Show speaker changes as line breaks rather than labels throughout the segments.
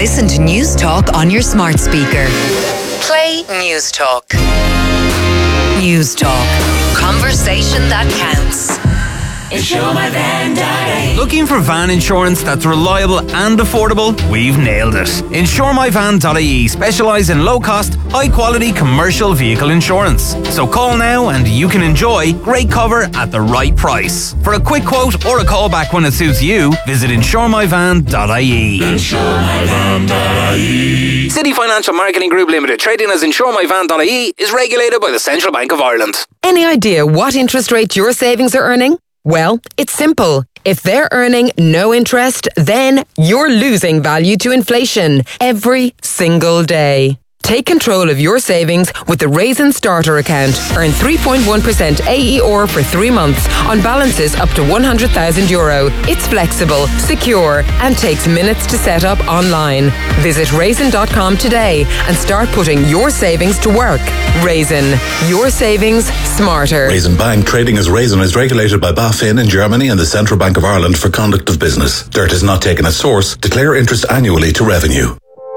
Listen to News Talk on your smart speaker. Play News Talk. News Talk. Conversation that counts. InsureMyVan.ie.
Looking for van insurance that's reliable and affordable? We've nailed it. InsureMyVan.ie specialise in low-cost, high-quality commercial vehicle insurance. So call now and you can enjoy great cover at the right price. For a quick quote or a call back when it suits you, visit InsureMyVan.ie. InsureMyVan.ie. City Financial Marketing Group Limited, trading as InsureMyVan.ie, is regulated by the Central Bank of Ireland.
Any idea what interest rate your savings are earning? Well, it's simple. If they're earning no interest, then you're losing value to inflation every single day. Take control of your savings with the Raisin Starter account. Earn 3.1% AER for 3 months on balances up to €100,000. It's flexible, secure, and takes minutes to set up online. Visit raisin.com today and start putting your savings to work. Raisin. Your savings smarter.
Raisin Bank, trading as Raisin, is regulated by BaFin in Germany and the Central Bank of Ireland for conduct of business. Dirt is not taken at source. Declare interest annually to revenue.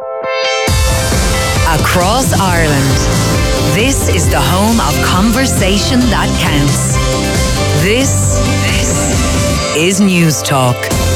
Across Ireland, this is the home of conversation that counts. This is News Talk.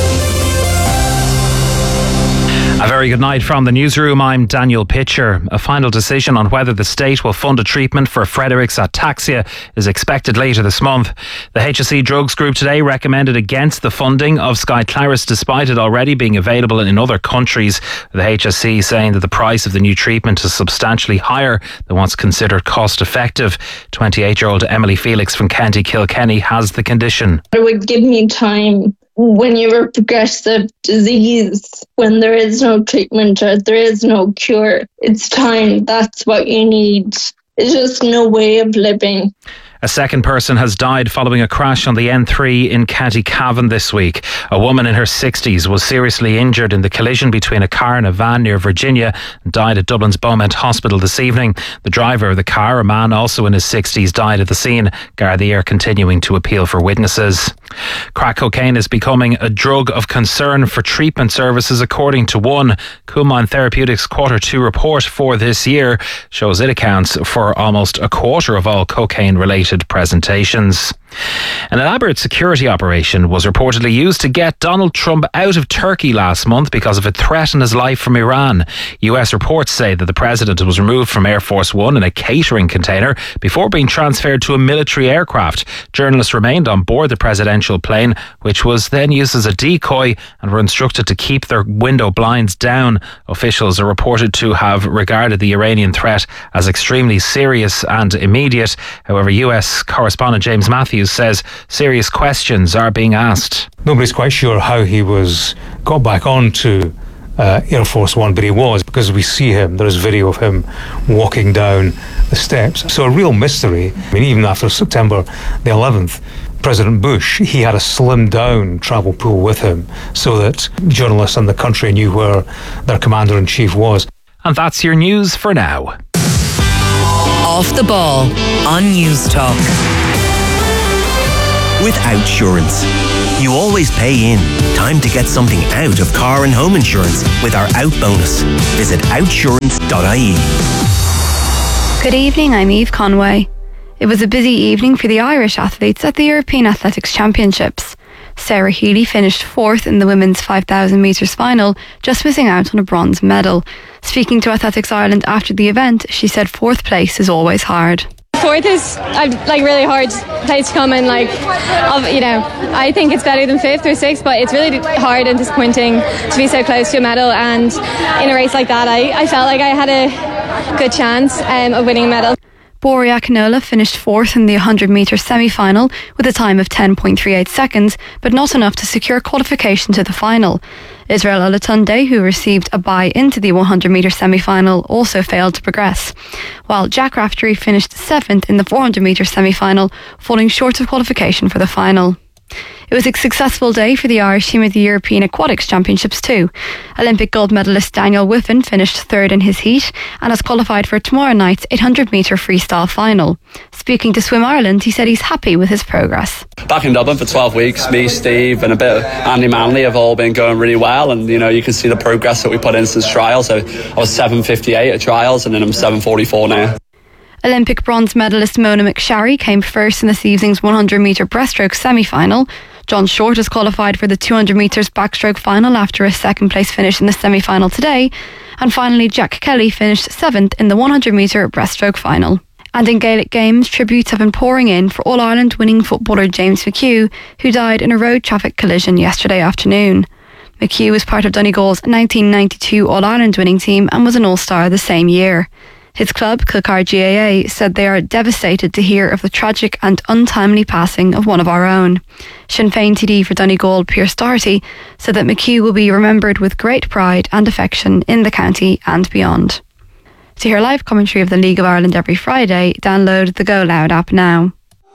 A very good night from the newsroom. I'm Daniel Pitcher. A final decision on whether the state will fund a treatment for Frederick's ataxia is expected later this month. The HSE Drugs Group today recommended against the funding of Skyclarys despite it already being available in other countries. The HSE saying that the price of the new treatment is substantially higher than what's considered cost effective. 28-year-old Emily Felix from County Kilkenny has the condition.
It would give me time when you have a progressive disease, when there is no treatment or there is no cure. It's time. That's what you need. It's just no way of living.
A second person has died following a crash on the N3 in County Cavan this week. A woman in her 60s was seriously injured in the collision between a car and a van near Virginia and died at Dublin's Beaumont Hospital this evening. The driver of the car, a man also in his 60s, died at the scene. Gardaí are continuing to appeal for witnesses. Crack cocaine is becoming a drug of concern for treatment services, according to one. Kumon Therapeutics Q2 report for this year shows it accounts for almost a quarter of all cocaine-related presentations. An elaborate security operation was reportedly used to get Donald Trump out of Turkey last month because of a threat on his life from Iran. US reports say that the president was removed from Air Force One in a catering container before being transferred to a military aircraft. Journalists remained on board the presidential plane, which was then used as a decoy, and were instructed to keep their window blinds down. Officials are reported to have regarded the Iranian threat as extremely serious and immediate. However, US correspondent James Matthews says serious questions are being asked.
Nobody's quite sure how he got back onto Air Force One, but he was, because we see him. There is video of him walking down the steps. So a real mystery. I mean, even after September the 11th, President Bush, he had a slimmed down travel pool with him so that journalists in the country knew where their commander-in-chief was.
And that's your news for now.
Off the ball on News Talk.
With Outsurance, you always pay in. Time to get something out of car and home insurance with our Out bonus. Visit outsurance.ie.
Good evening, I'm Eve Conway. It was a busy evening for the Irish athletes at the European Athletics Championships. Sarah Healy finished fourth in the women's 5,000 metres final, just missing out on a bronze medal. Speaking to Athletics Ireland after the event, she said fourth place is always hard.
Fourth is really hard place to come in. I think it's better than fifth or sixth, but it's really hard and disappointing to be so close to a medal. And in a race like that, I felt like I had a good chance of winning a medal.
Boria Canola finished fourth in the 100-metre semi-final with a time of 10.38 seconds, but not enough to secure qualification to the final. Israel Olatunde, who received a bye into the 100-metre semi-final, also failed to progress, while Jack Raftery finished seventh in the 400-metre semi-final, falling short of qualification for the final. It was a successful day for the Irish team at the European Aquatics Championships too. Olympic gold medalist Daniel Whiffen finished third in his heat and has qualified for tomorrow night's 800 metre freestyle final. Speaking to Swim Ireland, he said he's happy with his progress.
Back in Dublin for 12 weeks, me, Steve and a bit of Andy Manley have all been going really well, and you can see the progress that we put in since trials. So I was 7:58 at trials and then I'm 7:44 now.
Olympic bronze medalist Mona McSharry came first in this evening's 100 metre breaststroke semi-final. John Short has qualified for the 200 metres backstroke final after a second place finish in the semi-final today. And finally, Jack Kelly finished 7th in the 100 metre breaststroke final. And in Gaelic games, tributes have been pouring in for All-Ireland winning footballer James McHugh, who died in a road traffic collision yesterday afternoon. McHugh was part of Donegal's 1992 All-Ireland winning team and was an All-Star the same year. His club, Kilcar GAA, said they are devastated to hear of the tragic and untimely passing of one of our own. Sinn Féin TD for Donegal, Pierce Doherty, said that McHugh will be remembered with great pride and affection in the county and beyond. To hear live commentary of the League of Ireland every Friday, download the Go Loud app now.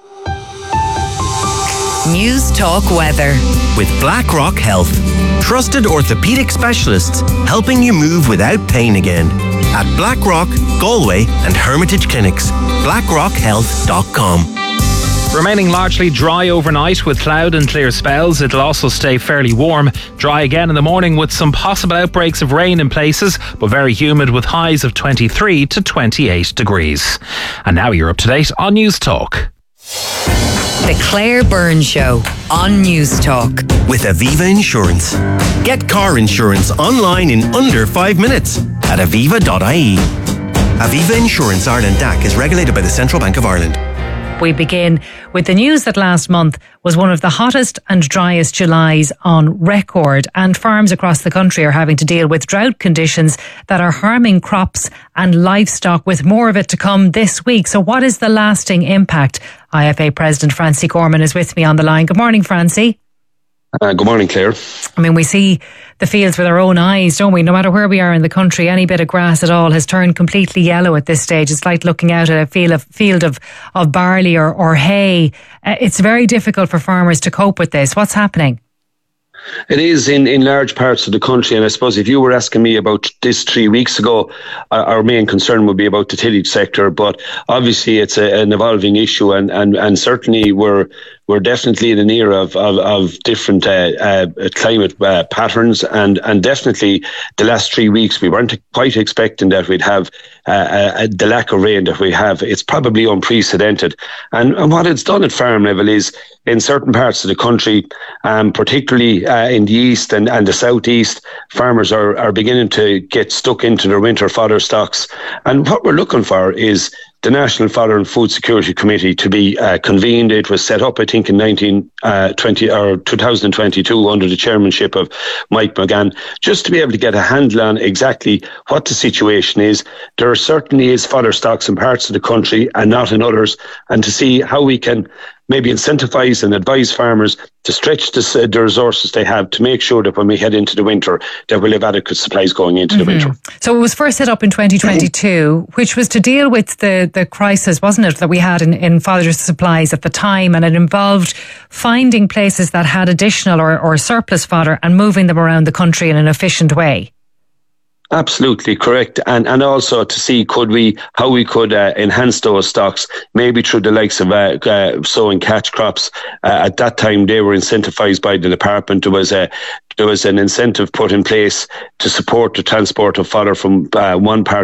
News Talk Weather.
With BlackRock Health. Trusted orthopaedic specialists helping you move without pain again. At BlackRock, Galway and Hermitage Clinics. BlackRockHealth.com.
Remaining largely dry overnight with cloud and clear spells. It'll also stay fairly warm. Dry again in the morning with some possible outbreaks of rain in places, but very humid with highs of 23 to 28 degrees. And now you're up to date on News Talk.
The Claire Byrne Show on News Talk.
With Aviva Insurance. Get car insurance online in under 5 minutes at aviva.ie. Aviva Insurance Ireland DAC is regulated by the Central Bank of Ireland.
We begin with the news that last month was one of the hottest and driest Julys on record, and farms across the country are having to deal with drought conditions that are harming crops and livestock, with more of it to come this week. So what is the lasting impact? IFA President Francie Gorman is with me on the line. Good morning, Francie.
Good morning, Claire.
I mean, we see the fields with our own eyes, don't we? No matter where we are in the country, any bit of grass at all has turned completely yellow at this stage. It's like looking out at a field of barley or hay. It's very difficult for farmers to cope with this. What's happening?
It is in large parts of the country, and I suppose if you were asking me about this 3 weeks ago, our main concern would be about the tillage sector, but obviously it's an evolving issue, and certainly we're definitely in an era of different climate patterns, and definitely the last 3 weeks we weren't quite expecting that we'd have the lack of rain that we have. It's probably unprecedented, and what it's done at farm level is in certain parts of the country, particularly in the east and the southeast, farmers are beginning to get stuck into their winter fodder stocks, and what we're looking for is the National Fodder and Food Security Committee to be convened. It was set up, I think, in 2022 under the chairmanship of Mike McGann, just to be able to get a handle on exactly what the situation is. There certainly is fodder stocks in parts of the country and not in others, and to see how we can maybe incentivise and advise farmers to stretch the resources they have to make sure that when we head into the winter that we'll have adequate supplies going into the winter.
So it was first set up in 2022, which was to deal with the crisis, wasn't it, that we had in fodder supplies at the time, and it involved finding places that had additional or surplus fodder and moving them around the country in an efficient way.
Absolutely correct, and also to see how we could enhance those stocks, maybe through the likes of sowing catch crops. At that time, they were incentivised by the department. There was an incentive put in place to support the transport of fodder from one part